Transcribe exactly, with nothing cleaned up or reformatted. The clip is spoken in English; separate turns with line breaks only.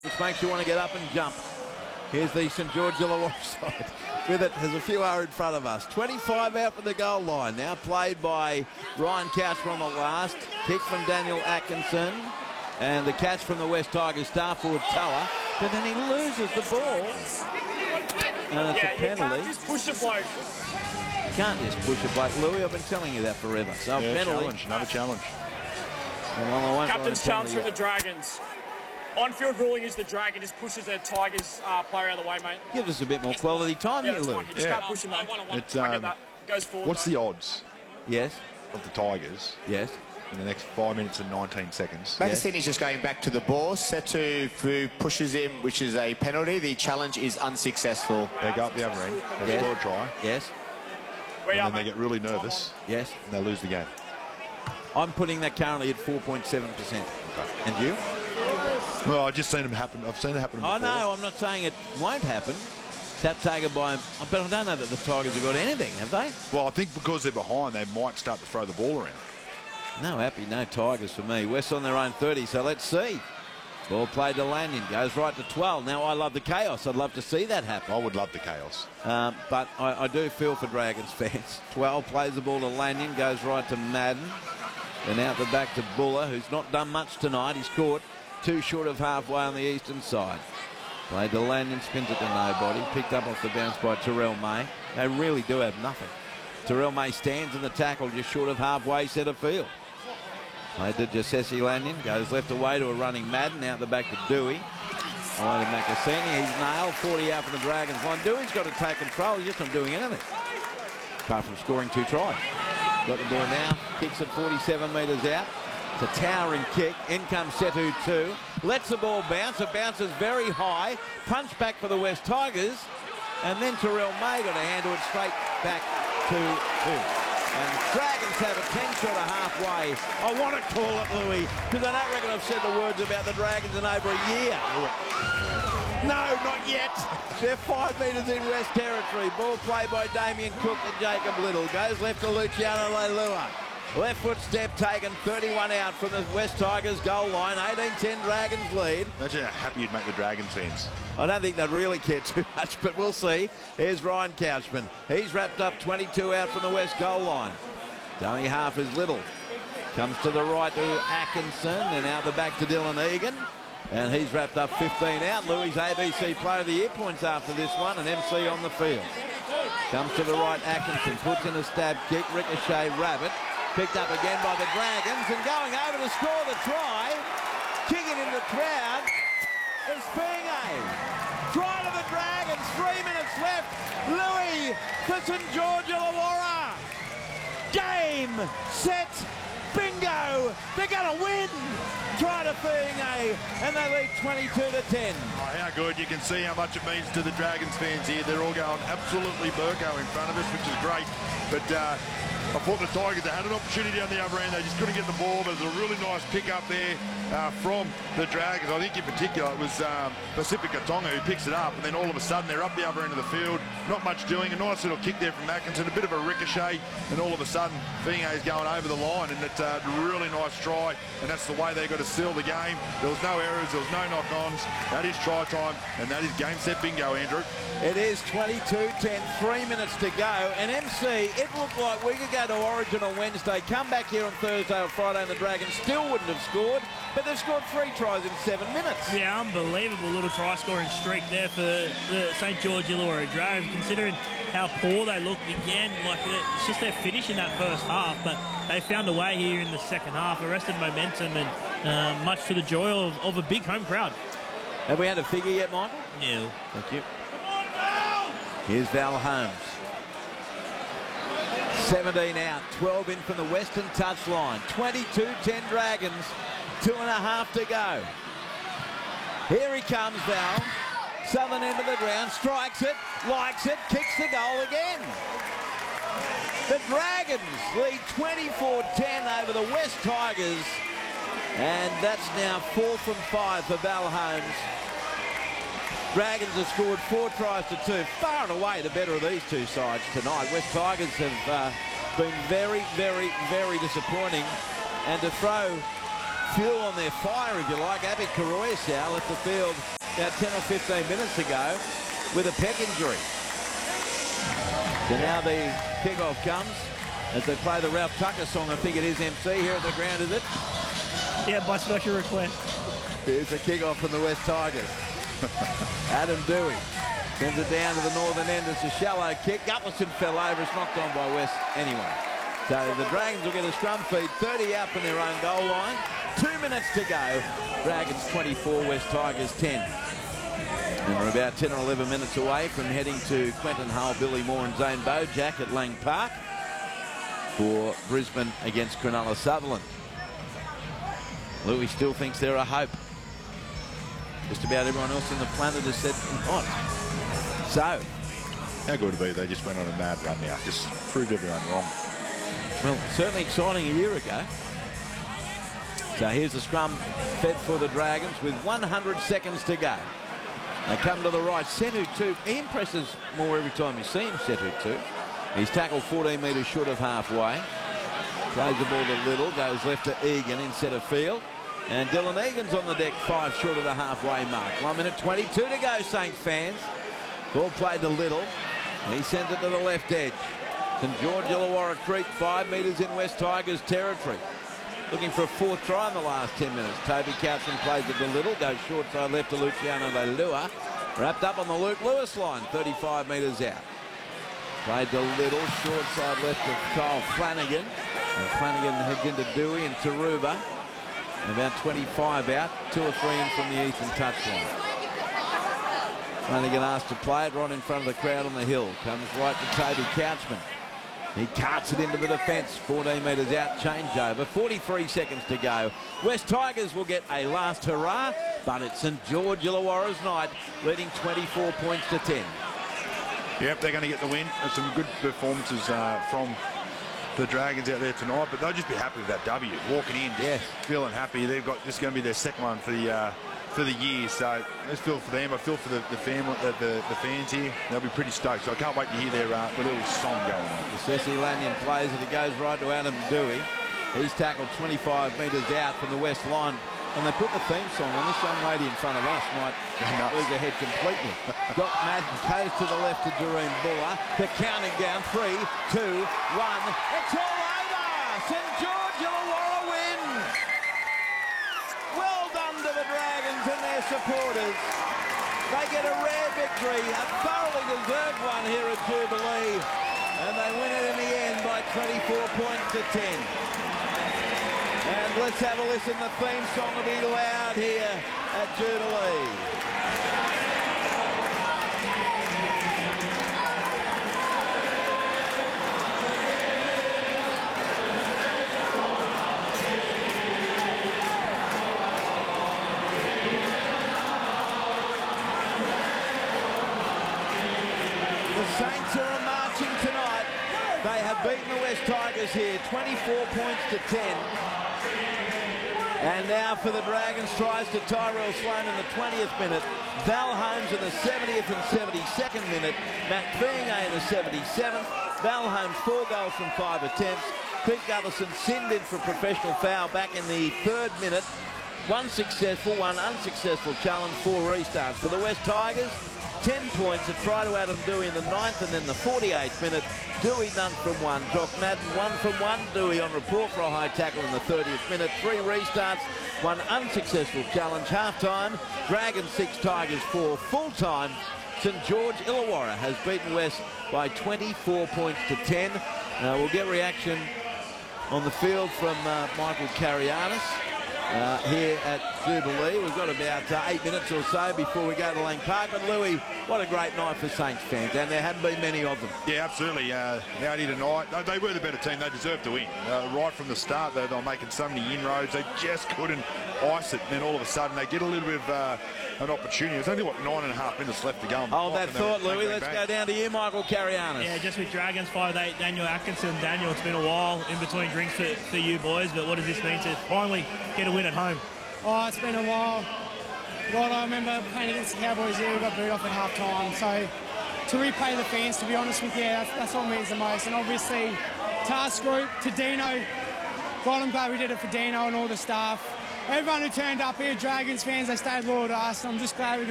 Which makes you want to get up and jump. Here's the St George Illawarra side with it. There's a few are in front of us. twenty-five out for the goal line. Now played by Ryan Couchman on the last. Kick from Daniel Atkinson. And the catch from the West Tigers star forward Toa. But then he loses the ball. And it's
yeah,
a penalty.
You can't just push the bloke.
You can't just push a bloke, Louis. I've been telling you that forever. So
yeah,
penalty.
Challenge, another challenge.
Well,
Captain's challenge for the Dragons. On-field ruling is the Dragon just pushes the Tigers uh, player out of the way, mate.
Give us a bit more quality time
yeah,
here, Lou.
You just
yeah.
can't push him, mate.
It's,
I
um,
get that. Goes forward.
What's
though.
the odds
Yes.
of the Tigers
Yes.
in the next five minutes and nineteen seconds?
Magazine is just going back to the ball. Setu who pushes him, which is a penalty. The challenge is unsuccessful.
They go up the other end, they
Yes.
score a try,
Yes.
We
and
are,
then they
mate.
get really nervous,
Yes.
and they lose the game.
I'm putting that currently at four point seven percent. And you?
Well, I've just seen them happen. I've seen it happen before.
Oh, no, I'm not saying it won't happen. Tap taken by him. But I don't know that the Tigers have got anything, have they?
Well, I think because they're behind, they might start to throw the ball around.
No happy, no Tigers for me. West on their own thirty, so let's see. Ball played to Lanyon, goes right to twelve. Now, I love the chaos. I'd love to see that happen.
I would love the chaos.
Um, but I, I do feel for Dragons fans. twelve plays the ball to Lanyon, goes right to Madden. Then out the back to Buller, who's not done much tonight. He's caught two short of halfway on the eastern side. Played to Lanyon, spins it to nobody. Picked up off the bounce by Terrell May. They really do have nothing. Terrell May stands in the tackle just short of halfway centre field. Played to Jessesi Lanyon, goes left away to a running Madden, out the back to Dewey. Away to Makasini, he's nailed, forty out for the Dragons line. Dewey's got to take control, he's just not doing anything. Apart from scoring two tries. Got the ball now, kicks at forty-seven metres out. It's a towering kick, in comes Setu two. Lets the ball bounce, it bounces very high. Punch back for the West Tigers. And then Terrell May got to handle it straight back to two. And Dragons have a ten short of halfway. I want to call it, Louis, because I don't reckon I've said the words about the Dragons in over a year. No, not yet. They're five metres in West Territory. Ball played by Damien Cook and Jacob Little. Goes left to Luciano Leilua. Left foot step taken, thirty-one out from the West Tigers goal line. eighteen ten Dragons lead.
Imagine how happy you'd make the Dragons fans.
I don't think they'd really care too much, but we'll see. Here's Ryan Couchman. He's wrapped up twenty-two out from the West goal line. Only half is Little. Comes to the right to Atkinson and out the back to Dylan Egan. And he's wrapped up fifteen out. Louis A B C Player of the Year points after this one, and M C on the field. Comes to the right, Atkinson puts in a stab kick, ricochet rabbit. Picked up again by the Dragons and going over to score the try. Kicking into the crowd is Pingai. Try to the Dragons, three minutes left. Louis for St George Illawarra. Game, set, bingo. They're going to win. Try to Pingai and they lead twenty-two to ten.
Oh, how good. You can see how much it means to the Dragons fans here. They're all going absolutely Burko in front of us, which is great. But uh, I thought the Tigers had an opportunity down the other end. They just couldn't get the ball. There's a really nice pick up there uh, from the Dragons. I think in particular it was um, Pacifica Tonga who picks it up, and then all of a sudden they're up the other end of the field. Not much doing. A nice little kick there from Atkinson, a bit of a ricochet, and all of a sudden Finga is going over the line, and it's a really nice try, and that's the way they got to seal the game. There was no errors, there was no knock-ons. That is try time, and that is game, set, bingo, Andrew.
It is twenty-two ten, three minutes to go, and M C, it looked like we could go to Origin on Wednesday, come back here on Thursday or Friday, and the Dragons still wouldn't have scored, but they've scored three tries in seven minutes.
Yeah, unbelievable little try-scoring streak there for the St George Illawarra Dragons, considering how poor they looked again. Like, it's just their finish in that first half, but they found a way here in the second half, arrested momentum, and uh, much to the joy of, of a big home crowd.
Have we had a figure yet, Michael?
No.
Thank you. Here's Val Holmes. seventeen out, twelve in from the western touchline. twenty-two ten Dragons, two and a half to go. Here he comes, Val. Southern end of the ground, strikes it, likes it, kicks the goal again. The Dragons lead twenty-four ten over the West Tigers. And that's now four from five for Val Holmes. Dragons have scored four tries to two. Far and away the better of these two sides tonight. West Tigers have uh, been very, very, very disappointing. And to throw fuel on their fire, if you like. Abby Karoyasau left the field about ten or fifteen minutes ago with a pec injury. So now the kickoff comes as they play the Ralph Tucker song. I think it is M C here at the ground, is it?
Yeah, by special request.
Here's a kickoff from the West Tigers. Adam Dewey sends it down to the northern end. It's a shallow kick. Gutlerson fell over. It's knocked on by West anyway. So the Dragons will get a scrum feed. thirty up in their own goal line. Two minutes to go. Dragons twenty-four, West Tigers ten. And we're about ten or eleven minutes away from heading to Quentin Hull, Billy Moore and Zane Bojack at Lang Park for Brisbane against Cronulla Sutherland. Louis still thinks they're a hope. Just about everyone else on the planet has said not. So,
how good would it be they just went on a mad run now? Just proved everyone wrong.
Well, certainly exciting a year ago. So here's the scrum fed for the Dragons with one hundred seconds to go. They come to the right. Setu two. He impresses more every time you see him, Setu two. He's tackled fourteen metres short of halfway. Plays the ball to Little. Goes left to Egan in centre field. And Dylan Egan's on the deck, five short of the halfway mark. one minute twenty-two to go, Saints fans. Ball played to Little. He sends it to the left edge. St George Illawarra Creek, five metres in West Tigers territory. Looking for a fourth try in the last ten minutes. Toby Couchman plays it to Little. Goes short side left to Luciano Leilua. Wrapped up on the Luke Lewis line, thirty-five metres out. Played to Little, short side left to Kyle Flanagan. And Flanagan heads into Dewey and Taruba. About twenty-five out, two or three in from the eastern touchline. Flanagan asked to play it right in front of the crowd on the hill. Comes right to Toby Couchman. He carts it into the defence, fourteen metres out, changeover, forty-three seconds to go. West Tigers will get a last hurrah, but it's St George Illawarra's night, leading twenty-four points to ten.
Yep, they're going to get the win. There's some good performances uh, from the Dragons out there tonight, but they'll just be happy with that W. Walking in, just
yes.
feeling happy. They've got this is going to be their second one for the uh, for the year, so let's feel for them. I feel for the the, family, the, the, the fans here. They'll be pretty stoked. So I can't wait to hear their, uh, their little song going on.
Ceci Lanyon plays it. It goes right to Adam Dewey. He's tackled twenty-five metres out from the west line. And they put the theme song on. This young lady in front of us might lose her head completely. Doc Madden goes to the left to Doreen Buller. The counting down. Three, two, one. It's all over. St George Illawarra win. Well done to the Dragons and their supporters. They get a rare victory, a thoroughly deserved one here at Jubilee. And they win it in the end by twenty-four points to ten. And let's have a listen. The theme song will be loud here at Jubilee. The Saints are marching tonight. They have beaten the West Tigers here, twenty-four points to ten. And now for the Dragons, tries to Tyrell Sloan in the twentieth minute. Val Holmes in the seventieth and seventy-second minute. Matt Feingay in the seventy-seventh. Val Holmes, four goals from five attempts. Pete Gutherson sinned in for a professional foul back in the third minute. One successful, one unsuccessful challenge, four restarts. For the West Tigers, ten points. A try to Adam Dewey in the ninth and then the forty-eighth minute. Dewey none from one. Jock Madden one from one. Dewey on report for a high tackle in the thirtieth minute. Three restarts, one unsuccessful challenge. Half-time, Dragons six, Tigers four. Full-time, St George Illawarra has beaten West by twenty-four points to ten. Uh, we'll get reaction on the field from uh, Michael Carianis. Uh, here at Jubilee. We've got about uh, eight minutes or so before we go to Lang Park. But Louis, what a great night for Saints fans, and there haven't been many of them.
Yeah, absolutely. Uh, out here tonight, they were the better team. They deserved to win. Uh, right from the start, they, they were making so many inroads. They just couldn't ice it. And then all of a sudden, they get a little bit of uh, an opportunity. There's only, what, nine and a half minutes left to go.
Hold that thought, Louis. Let's go down to you, Michael Carianis.
Yeah, just with Dragons five eight, Daniel Atkinson. Daniel, it's been a while in between drinks for, for you boys, but what does this mean to finally get a win at home?
Oh, it's been a while. God, I remember playing against the Cowboys here. We got booed off at half time. So to repay the fans, to be honest with you, that's, that's what means the most. And obviously, task group, to Dino. God, I'm glad we did it for Dino and all the staff. everyone who turned up here, Dragons fans, they stayed loyal to us. I'm just glad we could